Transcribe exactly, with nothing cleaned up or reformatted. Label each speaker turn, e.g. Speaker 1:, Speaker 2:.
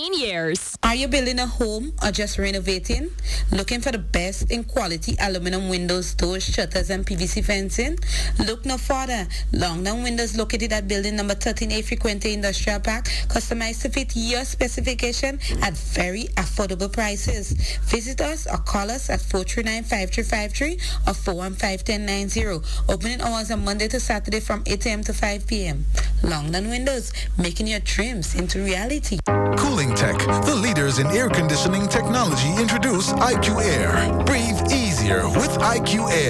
Speaker 1: nine years.
Speaker 2: Are you building a home or just renovating? Looking for the best in quality aluminum windows, doors, shutters, and P V C fencing? Look no further. Longdown Windows, located at building number thirteen A Frequente Industrial Park, customized to fit your specification at very affordable prices. Visit us or call us at four three nine, five three five three or four one five, one zero nine zero. Opening hours on Monday to Saturday from eight a.m. to five p.m. Longdown Windows, making your dreams into reality.
Speaker 3: Cooling Tech, the leaders in air conditioning technology, introduce I Q Air. Breathe easier with I Q Air.